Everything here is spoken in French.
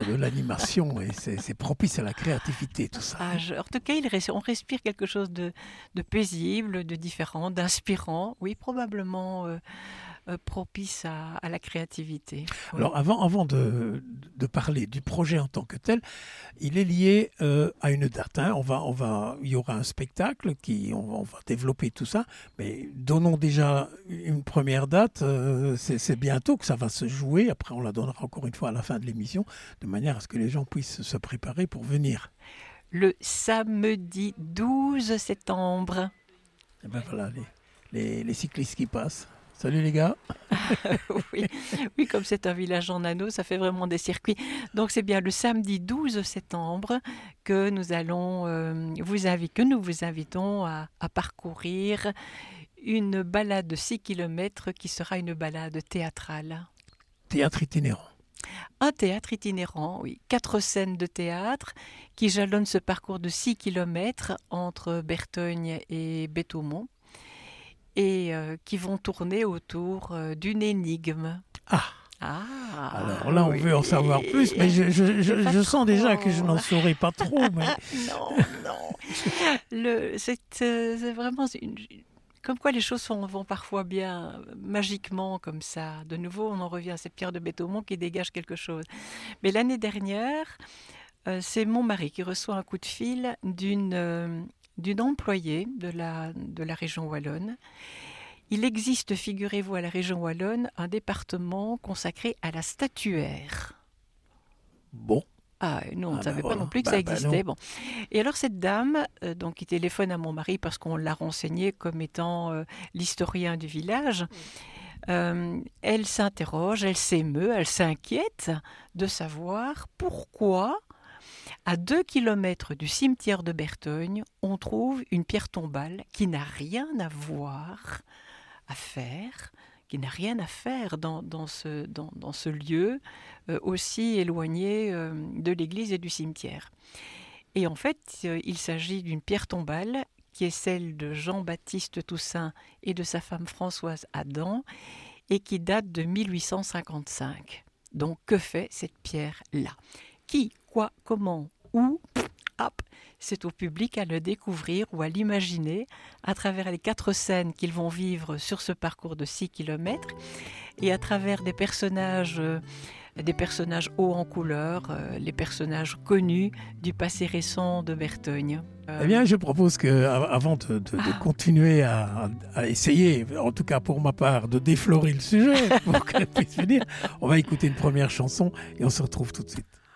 de l'animation et c'est propice à la créativité, tout ça. En tout cas, on respire quelque chose de paisible, de différent, d'inspirant, oui, probablement propice à la créativité. Oui. Alors avant de parler du projet en tant que tel, il est lié à une date. Hein. Il y aura un spectacle, on va développer tout ça, mais donnons déjà une première date. C'est bientôt que ça va se jouer. Après, on la donnera encore une fois à la fin de l'émission, de manière à ce que les gens puissent se préparer pour venir. Le samedi 12 septembre. Et ben voilà, les cyclistes qui passent. Salut les gars. Oui, comme c'est un village en anneau, ça fait vraiment des circuits. Donc c'est bien le samedi 12 septembre que nous vous invitons à parcourir une balade de 6 km qui sera une balade théâtrale. Théâtre itinérant. Un théâtre itinérant, oui. 4 scènes de théâtre qui jalonnent ce parcours de 6 km entre Bertogne et Béthaumont, et qui vont tourner autour d'une énigme. Alors là, on veut en savoir plus, mais je sens déjà que je n'en saurai pas trop. Mais... non. C'est vraiment comme quoi les choses vont parfois bien magiquement comme ça. De nouveau, on en revient à cette pierre de Béthaumont qui dégage quelque chose. Mais l'année dernière, c'est mon mari qui reçoit un coup de fil d'une employée de la région wallonne. Il existe, figurez-vous, à la région wallonne, un département consacré à la statuaire. Bon. Ah non, on ne savait pas non plus que ça existait. Bon. Et alors cette dame, donc, qui téléphone à mon mari parce qu'on l'a renseigné comme étant l'historien du village, elle s'interroge, elle s'émeut, elle s'inquiète de savoir pourquoi, à 2 kilomètres du cimetière de Bertogne, on trouve une pierre tombale qui n'a rien à voir qui n'a rien à faire dans ce lieu aussi éloigné de l'église et du cimetière. Et en fait, il s'agit d'une pierre tombale qui est celle de Jean-Baptiste Toussaint et de sa femme Françoise Adam et qui date de 1855. Donc, que fait cette pierre-là ? Qui, quoi, comment, où ? Hop, c'est au public à le découvrir ou à l'imaginer à travers les 4 scènes qu'ils vont vivre sur ce parcours de 6 km et à travers des personnages hauts en couleur, les personnages connus du passé récent de Bertogne. Eh bien, je propose qu'avant de continuer à essayer, en tout cas pour ma part, de déflorer le sujet pour qu'elle puisse venir, on va écouter une première chanson et on se retrouve tout de suite.